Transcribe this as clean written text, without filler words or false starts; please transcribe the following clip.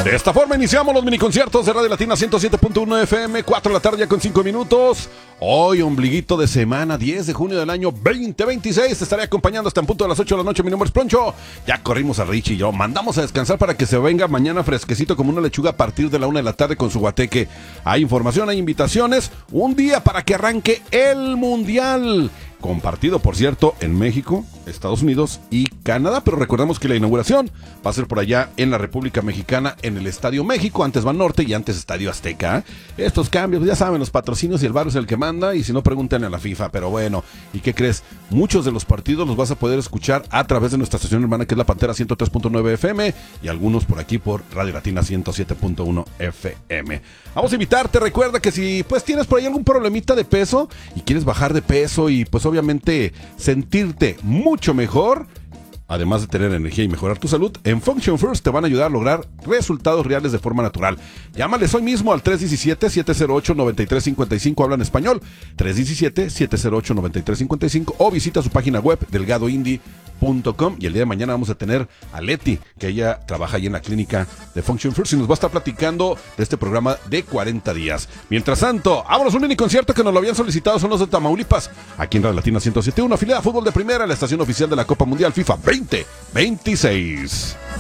De esta forma iniciamos los miniconciertos de Radio Latina 107.1 FM, 4 de la tarde ya con 5 minutos. Hoy, ombliguito de semana, 10 de junio del año 2026. Te estaré acompañando hasta en punto de las 8 de la noche. Mi nombre es Poncho. Ya corrimos a Richie y yo. Mandamos a descansar para que se venga mañana fresquecito como una lechuga a partir de la 1 de la tarde con su guateque. Hay información, hay invitaciones. Un día para que arranque el Mundial. Compartido, por cierto, en México, Estados Unidos y Canadá, pero recordemos que la inauguración va a ser por allá en la República Mexicana, en el Estadio México, antes Banorte y antes Estadio Azteca. Estos cambios, ya saben, los patrocinios y el barrio es el que manda, y si no, pregúntenle a la FIFA. Pero bueno, ¿y qué crees? Muchos de los partidos los vas a poder escuchar a través de nuestra estación hermana, que es La Pantera 103.9 FM, y algunos por aquí por Radio Latina 107.1 FM. Vamos a invitarte, recuerda que si pues tienes por ahí algún problemita de peso y quieres bajar de peso y pues obviamente sentirte mucho mejor, además de tener energía y mejorar tu salud, en Function First te van a ayudar a lograr resultados reales de forma natural. Llámales hoy mismo al 317-708-9355, hablan español, 317-708-9355, o visita su página web, delgadoindie.com, y el día de mañana vamos a tener a Leti, que ella trabaja ahí en la clínica de Function First y nos va a estar platicando de este programa de 40 días. Mientras tanto, vámonos un mini concierto que nos lo habían solicitado, son los de Tamaulipas, aquí en Radio Latina 107.1, afiliada a Fútbol de Primera, la estación oficial de la Copa Mundial FIFA 2026.